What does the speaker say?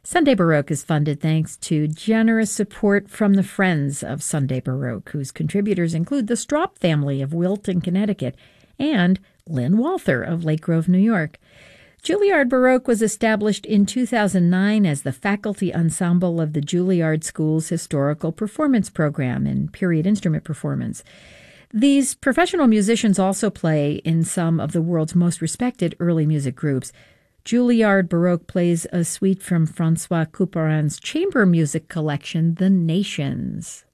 Sunday Baroque is funded thanks to generous support from the Friends of Sunday Baroque, whose contributors include the Straub family of Wilton, Connecticut, and Lynn Walther of Lake Grove, New York. Juilliard Baroque was established in 2009 as the faculty ensemble of the Juilliard School's historical performance program in period instrument performance. These professional musicians also play in some of the world's most respected early music groups. Juilliard Baroque plays a suite from Francois Couperin's chamber music collection, The Nations.